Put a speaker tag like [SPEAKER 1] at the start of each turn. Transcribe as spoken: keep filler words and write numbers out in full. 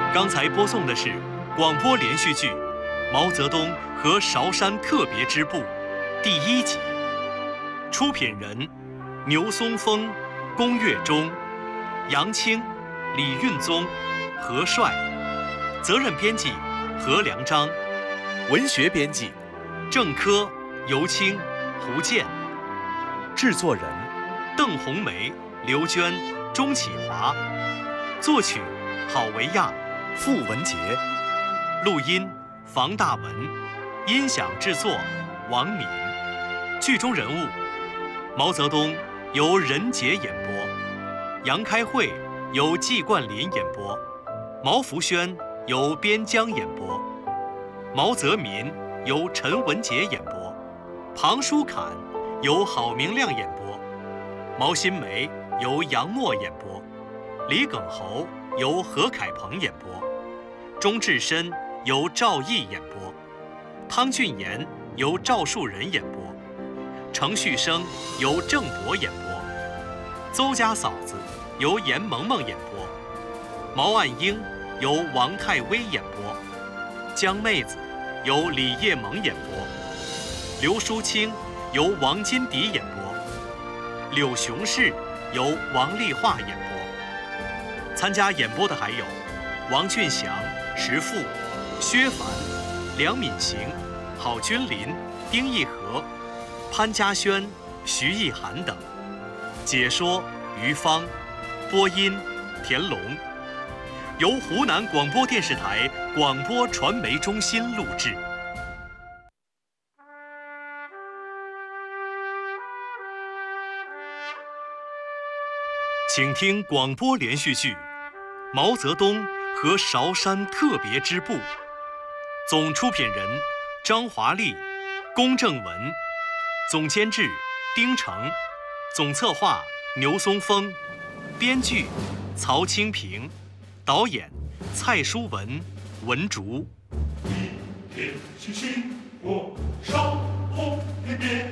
[SPEAKER 1] 刚才播送的是广播连续剧《毛泽东和韶山特别支部》第一集，出品人牛松峰、龚月忠、杨青、李运宗、何帅，责任编辑何良章，文学编辑郑科、尤清、胡建，制作人邓红梅、刘娟、钟启华，作曲郝维亚、傅文杰，录音房大文，音响制作王敏。剧中人物：毛泽东由任杰演播，杨开慧由季冠霖演播，毛福轩由边疆演播，毛泽民由陈文杰演播，庞书侃由郝明亮演播，毛新梅由杨默演播，李耿侯由何凯鹏演播，钟志深由赵毅演播，汤俊彦由赵树人演播，程旭升由郑博演播，邹家嫂子由严萌萌演播，毛岸英由王太威演播，江妹子由李叶萌演播，刘淑清由王金迪演播，柳雄士由王丽化演播。参加演播的还有王俊祥、石富、薛凡、梁敏行、郝君林、丁义和、潘家轩、徐艺涵等。解说于芳，播音田龙。由湖南广播电视台广播传媒中心录制。请听广播连续剧《毛泽东和韶山特别支部》，总出品人张华丽、龚正文，总监制丁成，总策划牛松峰，编剧曹清平，导演蔡淑文、文竹。
[SPEAKER 2] 一片星星火烧红天边，